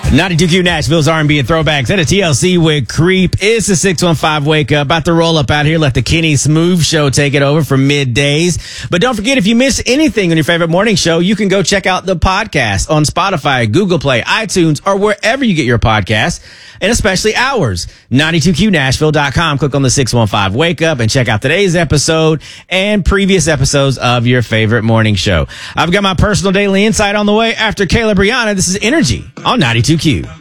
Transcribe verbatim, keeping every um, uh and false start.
ninety-two Q Nashville's R and B and throwbacks and a T L C with Creep. It's the six one five Wake Up. About to roll up out here. Let the Kenny Smooth Show take it over for middays. But don't forget, if you miss anything on your favorite morning show, you can go check out the podcast on Spotify, Google Play, iTunes, or wherever you get your podcasts, and especially ours. ninety-two Q Nashville dot com. Click on the six one five Wake Up and check out today's episode and previous episodes of your favorite morning show. I've got my personal daily insight on the way after Kayla Brianna. This is Energy on ninety-two Q.